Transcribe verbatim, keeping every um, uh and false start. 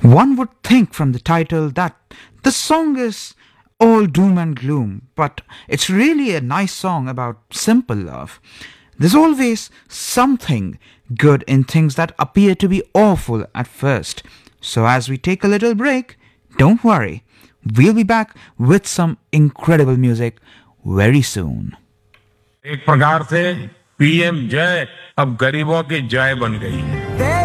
One would think from the title that the song is all doom and gloom, but it's really a nice song about simple love. There's always something good in things that appear to be awful at first. So, as we take a little break, don't worry, we'll be back with some incredible music very soon. एक प्रकार से PM जय अब गरीबों की जय बन गई है।